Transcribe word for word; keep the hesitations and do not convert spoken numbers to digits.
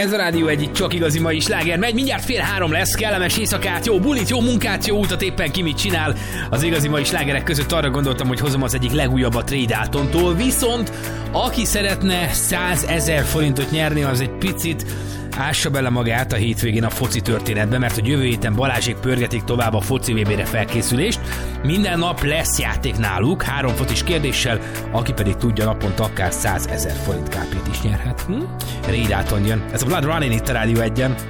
Ez a Rádió egy csak igazi mai sláger megy. Mindjárt fél három lesz, kellemes éjszakát, jó bulit, jó munkát, jó utat, éppen ki mit csinál. Az igazi mai slágerek között arra gondoltam, hogy hozom az egyik legújabbat Ray Daltontól. Viszont aki szeretne százezer forintot nyerni, az egy picit ássa bele magát a hétvégén a foci történetbe, mert a jövő héten Balázsék pörgetik tovább a foci vé bére felkészülést. Minden nap lesz játék náluk, három focis kérdéssel, aki pedig tudja, naponta akár százezer forint ká pét is nyerhet. Hm? Ray Dalton jön. Ez a Blood Running itt a Rádió egyen.